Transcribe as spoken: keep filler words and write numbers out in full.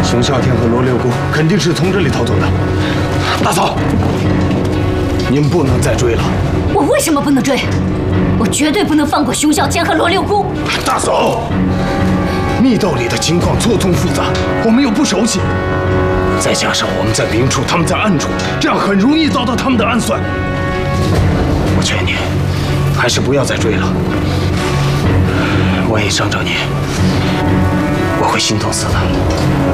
熊啸天和罗六姑肯定是从这里逃走的。大嫂，您不能再追了。 我为什么不能追？我绝对不能放过熊啸天和罗六姑。 大嫂，密道里的情况错综复杂，我们又不熟悉，再加上我们在明处，他们在暗处，这样很容易遭到他们的暗算。我劝你，还是不要再追了。万一伤着你，我会心疼死的。